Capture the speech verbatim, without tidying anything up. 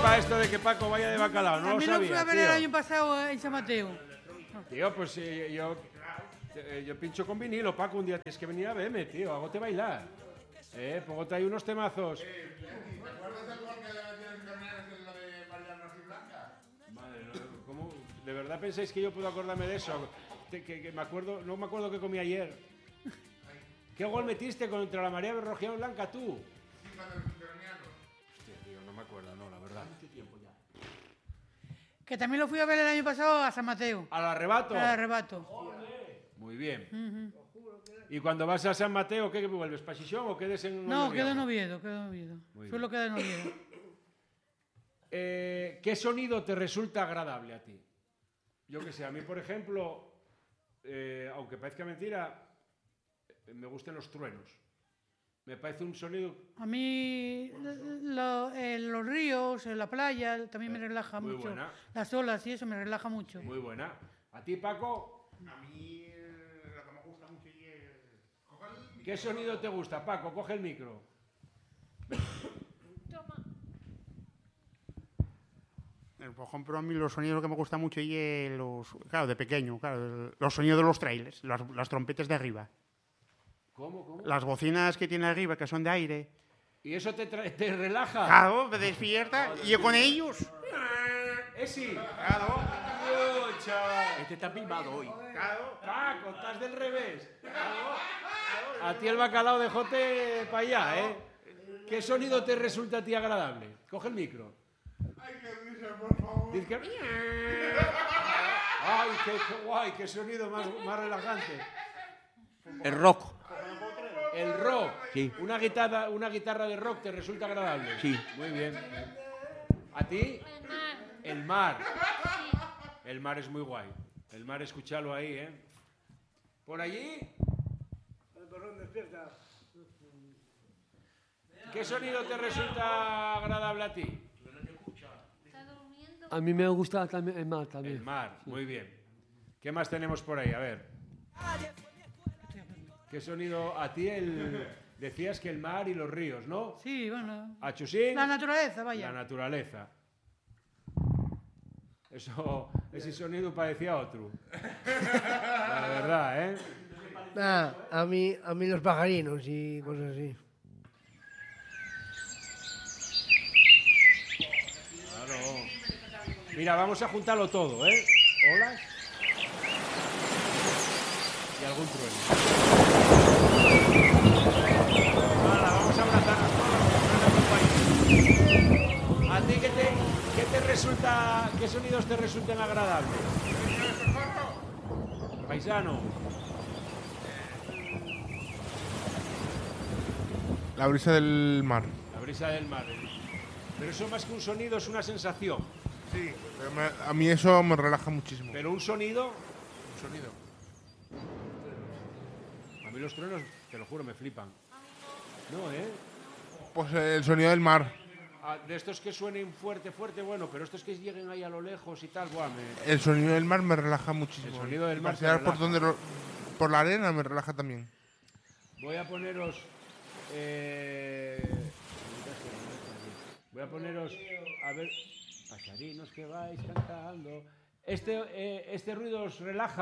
sepa esto de que Paco vaya de bacalao, no lo sabía. A mí lo fui a ver el año pasado en San Mateo. Tío, pues eh, yo, eh, yo pincho con vinilo, Paco, un día tienes que venir a verme, tío, hagote bailar. Eh, pongote ahí unos temazos. ¿Te acuerdas del gol que le metieron en Carneras en la de Mariano y Blanca? Madre, no, ¿cómo? ¿De verdad pensáis que yo puedo acordarme de eso? Que, que, que me acuerdo, no me acuerdo qué comí ayer. ¿Qué gol metiste contra la María Berrojeado Blanca tú? Hostia, tío, no me acuerdo, no, la verdad. Que también lo fui a ver el año pasado a San Mateo. ¿Al arrebato? Al arrebato. Muy bien. Uh-huh. ¿Y cuando vas a San Mateo, qué, qué vuelves? ¿Para Xixón o quedes en No, Oviedo? quedo en Oviedo, quedo en Oviedo. Suelo quedar en Oviedo. Eh, ¿Qué sonido te resulta agradable a ti? Yo que sé, a mí, por ejemplo, eh, aunque parezca mentira, me gustan los truenos. Me parece un sonido... A mí lo, eh, los ríos, la playa, también me relaja muy mucho. Buena. Las olas y eso me relaja mucho. Muy buena. ¿A ti, Paco? A mí lo que me gusta mucho es... ¿Qué sonido te gusta, Paco? Coge el micro. Toma. Por ejemplo, a mí los sonidos que me gusta mucho y los, claro, de pequeño, claro, los sonidos de los trailers, las, las trompetas de arriba. ¿Cómo, cómo? Las bocinas que tiene arriba, que son de aire. ¿Y eso te, te relaja? Claro, me despierta. Y yo con ellos. ¿Eh, sí? Claro. Dios, chaval. Este está pimado hoy. Claro, Paco, estás del revés. Claro, claro. A ti el bacalao de jote para allá, ¿eh? ¿Qué sonido te resulta a ti agradable? Coge el micro. Ay, qué risa, por favor. Dice que... Ay, qué, qué guay, qué sonido más, más relajante. El rock. El rock. Sí. Una guitarra, una guitarra de rock te resulta agradable. Sí. Muy bien. ¿A ti? El mar. El mar. Sí. El mar es muy guay. El mar, escúchalo ahí, ¿eh? ¿Por allí? El perrón despierta. ¿Qué sonido te resulta agradable a ti? Está durmiendo. A mí me gusta también el mar también. El mar, muy bien. ¿Qué más tenemos por ahí? A ver. ¿Qué sonido? A ti el... Decías que el mar y los ríos, ¿no? Sí, bueno. ¿A Chusín? La naturaleza, vaya. La naturaleza. Eso, ese sonido parecía otro. La verdad, ¿eh? Nah, a mí, a mí los pajarinos y cosas así. Claro. Mira, vamos a juntarlo todo, ¿eh? Olas. Y algún trueno. Hala, vamos a abrazarnos todos. ¿A ti qué te, qué te resulta, qué sonidos te resultan agradables? Paisano. La brisa del mar. La brisa del mar. Pero eso más que un sonido es una sensación. Sí, pero me- a mí eso me relaja muchísimo. Pero un sonido, Un sonido. a mí los truenos, te lo juro, me flipan. No, ¿eh? Pues el sonido del mar. Ah, de estos que suenen fuerte, fuerte, bueno, pero estos que lleguen ahí a lo lejos y tal, buah, me... El sonido del mar me relaja muchísimo. El sonido del Y mar te pasear por relaja. donde lo- por la arena me relaja también. Voy a poneros... Eh... Voy a poneros... A ver... Pasarinos que vais cantando... Este, eh, este ruido os relaja.